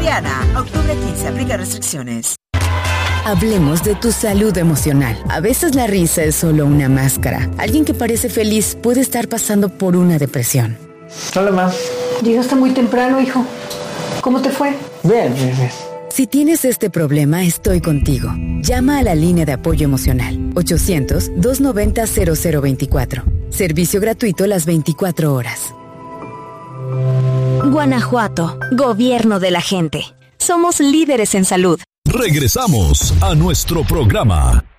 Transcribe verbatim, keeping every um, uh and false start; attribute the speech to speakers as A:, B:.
A: Soriana, octubre quince, aplica restricciones.
B: Hablemos de tu salud emocional. A veces la risa es solo una máscara. Alguien que parece feliz puede estar pasando por una depresión.
C: Hola, ma.
D: Llegaste muy temprano, hijo. ¿Cómo te fue?
C: Bien, bien, bien.
B: Si tienes este problema, estoy contigo. Llama a la línea de apoyo emocional ochocientos, doscientos noventa, cero cero veinticuatro. Servicio gratuito las veinticuatro horas.
E: Guanajuato, gobierno de la gente. Somos líderes en salud.
F: Regresamos a nuestro programa